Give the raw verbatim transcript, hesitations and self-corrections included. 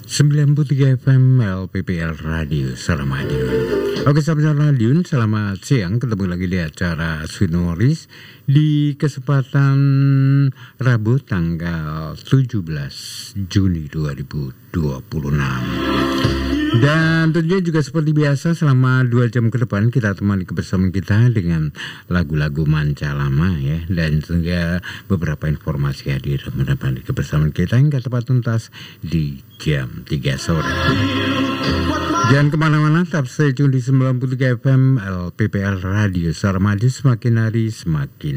sembilan puluh tiga F M L P P L Radio Suara Madiun. Oke sahabat Madiun, selamat siang. Ketemu lagi di acara Sweet Memories di kesempatan Rabu tanggal tujuh belas Juni dua ribu dua puluh enam. Dan tentunya juga seperti biasa selama dua jam ke depan kita temani kebersamaan kita dengan lagu-lagu manca lama ya. Dan tentunya beberapa informasi hadir menemani kebersamaan kita hingga tepat tuntas di jam tiga sore. Jangan kemana-mana, tetap stay tune di sembilan puluh tiga F M L P P L Radio Suara Madiun, semakin hari semakin